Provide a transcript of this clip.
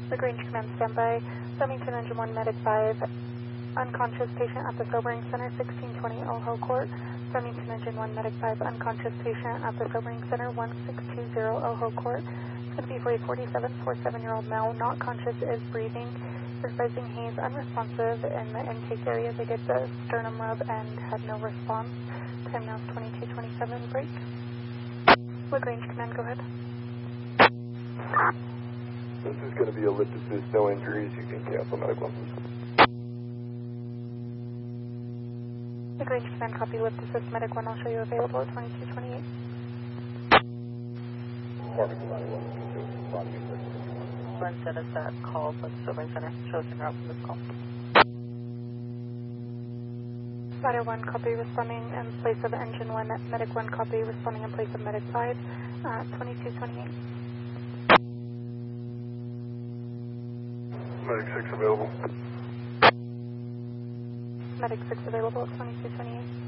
LaGrange Command standby. Flemington Engine 1 Medic 5. Unconscious patient at the Sobering Center, 1620 Ojo Court. Flemington Engine 1 Medic 5. Unconscious patient at the Sobering Center, 1620 Ojo Court. It's going to be for a 47-year-old male, not conscious, is breathing. Advising he's unresponsive in the intake area. They did the sternum rub and had no response. Time now is 22:27. Break. LaGrange Command, go ahead. This is going to be a lift assist, no injuries. You can cancel medical. LaGrange Command, copy lift assist, medic 1. I'll show you available at 22:28. One set us that call for the Sobering Center. Show us in route from this call. Ladder 1, copy responding in place of Engine 1. Medic 1, copy responding in place of Medic 5. 22:28. Medic 6 available. Medic 6 available at 22:28.